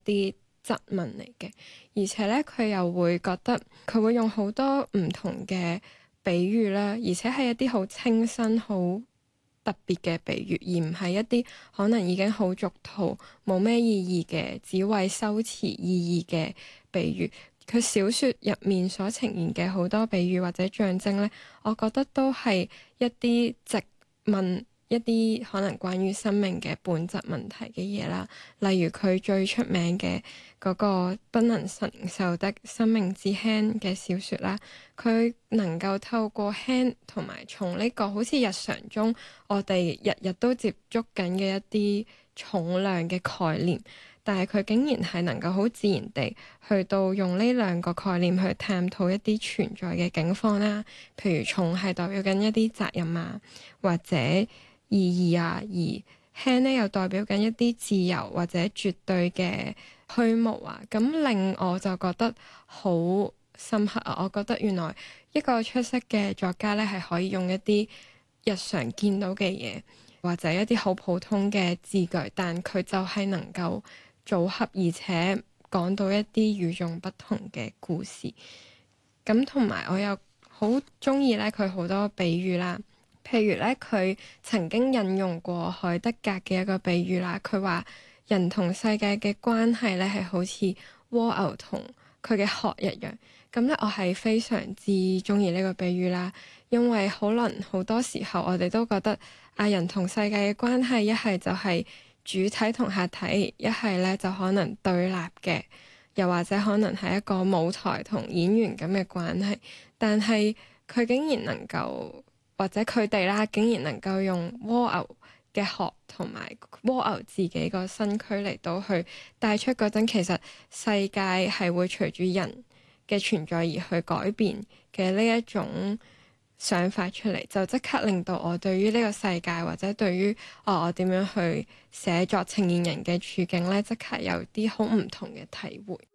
啲質問嚟嘅，而且咧佢又會覺得佢會用好多唔同嘅比喻啦，而且係一啲好清新、好特別嘅比喻，而唔係一啲可能已經好俗套、冇咩意義嘅，只為修辭意義嘅比喻。佢小説入面所呈現嘅好多比喻或者象徵咧，我覺得都係一啲直問一啲可能關於生命嘅本質問題嘅嘢啦。例如佢最出名嘅嗰個不能承受的生命之輕嘅小説啦，佢能夠透過輕同埋從呢個好似日常中我哋日日都接觸緊嘅一啲重量嘅概念，但係佢竟然係能夠好自然地去到用呢兩個概念去探討一啲存在嘅境況啦。譬如重係代表緊一啲責任啊，或者意義啊，而輕呢又代表緊一啲自由或者絕對嘅虛無啊。咁令我就覺得好深刻啊！我覺得原來一個出色嘅作家咧，係可以用一啲日常見到嘅嘢，或者一啲好普通嘅字句，但佢就係能夠組合，而且講到一啲與眾不同嘅故事。咁同埋我又好中意咧佢好多比喻啦，譬如咧佢曾經引用過海德格嘅一個比喻啦，佢話人同世界嘅關係咧係好似蝸牛同佢嘅殼一樣。咁咧我係非常之中意呢個比喻啦，因為可能好多時候我哋都覺得人同世界嘅關係一係就係主體同客體，一係咧就可能對立嘅，又或者可能係一個舞台同演員咁嘅關係。但係佢竟然能夠，或者佢哋啦，竟然能夠用蝸牛嘅殼同埋蝸牛自己個身軀嚟到去帶出嗰陣，其實世界係會隨住人嘅存在而去改變嘅呢一種想法出嚟，就即刻令到我對於呢個世界或者對於我點樣去寫作呈現人嘅處境咧，即刻有啲好唔同嘅體會。